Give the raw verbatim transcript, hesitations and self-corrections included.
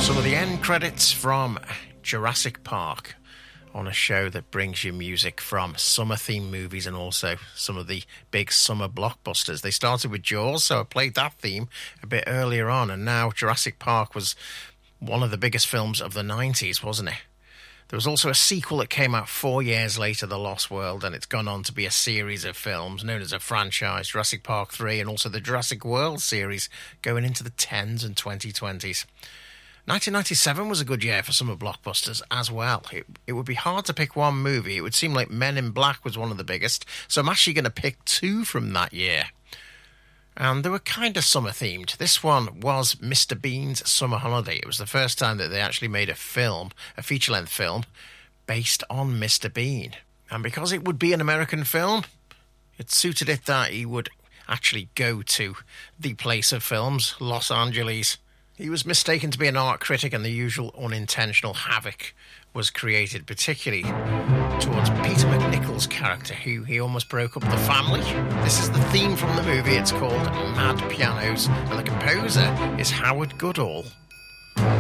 Some of the end credits from Jurassic Park on a show that brings you music from summer-themed movies and also some of the big summer blockbusters. They started with Jaws, so I played that theme a bit earlier on, and now Jurassic Park was one of the biggest films of the nineties, wasn't it? There was also a sequel that came out four years later, The Lost World, and it's gone on to be a series of films known as a franchise, Jurassic Park three, and also the Jurassic World series going into the tens and twenty twenties. nineteen ninety-seven was a good year for summer blockbusters as well. It, it would be hard to pick one movie. It would seem like Men in Black was one of the biggest, so I'm actually going to pick two from that year. And they were kind of summer-themed. This one was Mister Bean's Summer Holiday. It was the first time that they actually made a film, a feature-length film, based on Mister Bean. And because it would be an American film, it suited it that he would actually go to the place of films, Los Angeles. He was mistaken to be an art critic, and the usual unintentional havoc was created, particularly towards Peter McNichol's character, who he almost broke up the family. This is the theme from the movie. It's called Mad Pianos, and the composer is Howard Goodall.